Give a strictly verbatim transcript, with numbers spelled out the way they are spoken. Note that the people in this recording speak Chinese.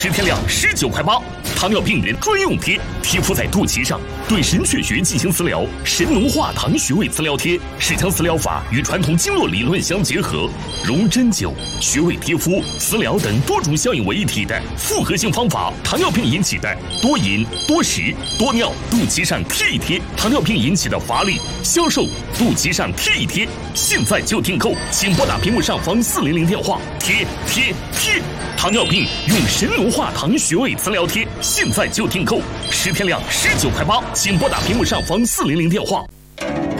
十天量十九块八。糖尿病人专用贴，贴敷在肚脐上，对神阙穴进行磁疗。神农化糖穴位磁疗贴是将磁疗法与传统经络理论相结合，融针灸、穴位贴敷、磁疗等多种效应为一体的复合性方法。糖尿病引起的多饮、多食、多尿，肚脐上贴一贴；糖尿病引起的乏力、消瘦，肚脐上贴一贴。现在就订购，请拨打屏幕上方四零零电话，贴贴贴。糖尿病用神农化糖穴位磁疗贴，现在就订购，十天量十九块八，请拨打屏幕上方四零零电话。